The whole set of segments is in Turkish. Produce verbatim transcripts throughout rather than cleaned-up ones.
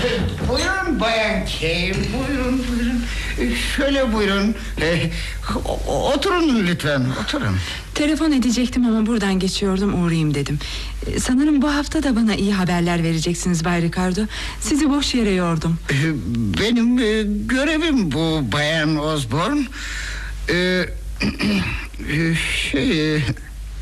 Buyurun Bayan Kay, buyurun buyurun. Şöyle buyurun. Ee, o- oturun lütfen, oturun. Telefon edecektim ama buradan geçiyordum, uğrayayım dedim. Ee, Sanırım bu hafta da bana iyi haberler vereceksiniz Bay Ricardo. Sizi boş yere yordum. Ee, Benim e, görevim bu Bayan Osborne. Ee, e, şey... e,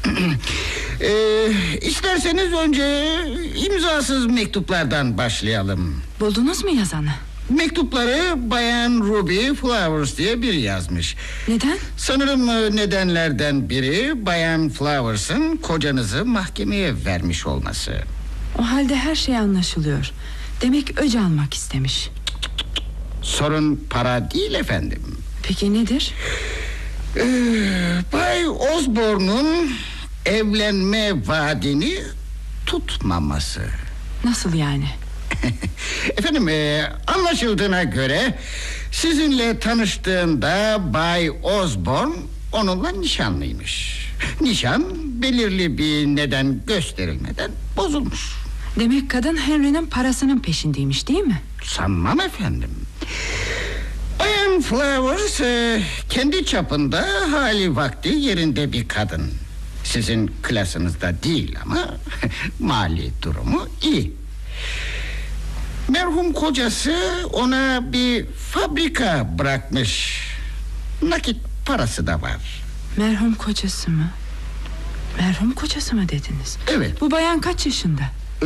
isterseniz önce imzasız mektuplardan başlayalım. Buldunuz mu yazanı? Mektupları Bayan Ruby Flowers diye biri yazmış. Neden? Sanırım e, nedenlerden biri Bayan Flowers'ın kocanızı mahkemeye vermiş olması. O halde her şey anlaşılıyor. Demek öc almak istemiş. Sorun para değil efendim. Peki nedir? Ee, Bay Osborne'un evlenme vaadini tutmaması. Nasıl yani? Efendim e, anlaşıldığına göre sizinle tanıştığında Bay Osborne onunla nişanlıymış. Nişan belirli bir neden gösterilmeden bozulmuş. Demek kadın Henry'nin parasının peşindeymiş, değil mi? Sanmam efendim. Bayan Flowers e, kendi çapında hali vakti yerinde bir kadın. Sizin klasınızda değil ama mali durumu iyi. Merhum kocası ona bir fabrika bırakmış. Nakit parası da var. Merhum kocası mı? Merhum kocası mı dediniz? Evet. Bu bayan kaç yaşında? Ee,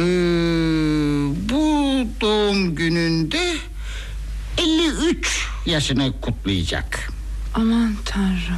bu doğum gününde elli üç yaşını kutlayacak. Aman tanrım.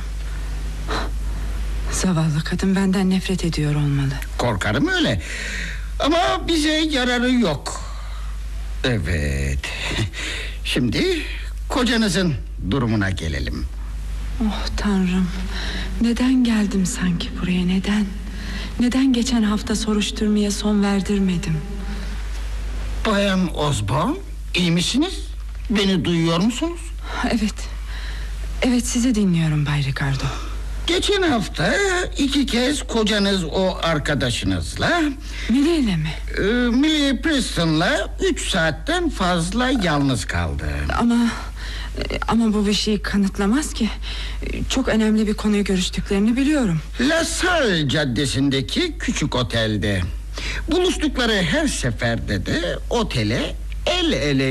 Zavallı kadın benden nefret ediyor olmalı. Korkarım öyle. Ama bize yararı yok. Evet. Şimdi kocanızın durumuna gelelim. Oh tanrım. Neden geldim sanki buraya, neden? Neden geçen hafta soruşturmaya son verdirmedim? Bayan Osborne, iyi misiniz? Beni duyuyor musunuz? Evet. Evet, sizi dinliyorum Bay Ricardo. Geçen hafta iki kez kocanız o arkadaşınızla... Millie ile mi? E, Millie Preston'la üç saatten fazla yalnız kaldı. Ama... Ama bu bir şeyi kanıtlamaz ki. Çok önemli bir konuyu görüştüklerini biliyorum. La Salle caddesindeki küçük otelde. Buluştukları her seferde de otele el ele